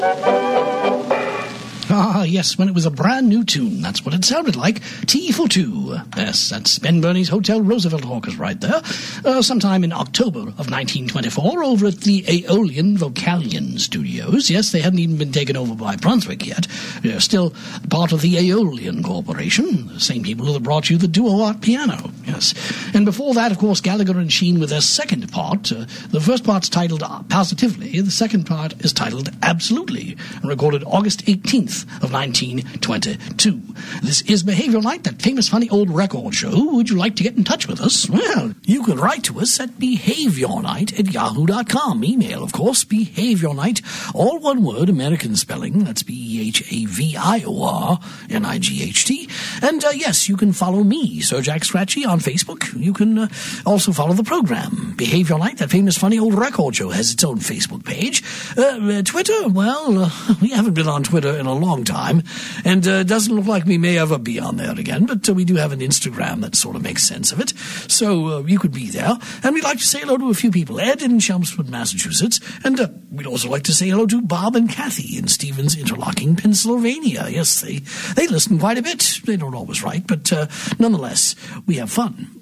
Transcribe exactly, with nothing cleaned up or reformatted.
Ah, yes, when it was a brand new tune. That's what it sounded like. T for two. Yes, that's Ben Burney's Hotel Roosevelt Hawkers right there. Uh, sometime in October of nineteen twenty-four over at the Aeolian Vocalion Studios. Yes, they hadn't even been taken over by Brunswick yet. They're still part of the Aeolian Corporation, the same people that brought you the Duo Art piano. Yes. And before that, of course, Gallagher and Sheen with their second part. Uh, the first part's titled Positively. The second part is titled Absolutely, and recorded August eighteenth of nineteen twenty-two. This is Behavior Night, that famous funny old record show. Would you like to get in touch with us? Well, you can write to us at behaviornight at yahoo dot com. Email, of course, behaviornight, all one word, American spelling. That's B E H A V I O R N I G H T. And, uh, yes, you can follow me, Sir Jack Scratchy, on Facebook. You can uh, also follow the program. Behavior Night, that famous funny old record show, has its own Facebook page. Uh, uh, Twitter, well, uh, we haven't been on Twitter in a long time, and uh, doesn't look like we may ever be on there again, but uh, we do have an Instagram that sort of makes sense of it, so uh, you could be there. And we'd like to say hello to a few people. Ed in Chelmsford, Massachusetts, and uh, we'd also like to say hello to Bob and Kathy in Stevens, Interlocking, Pennsylvania. Yes, they, they listen quite a bit. They don't always write, but uh, nonetheless, we have fun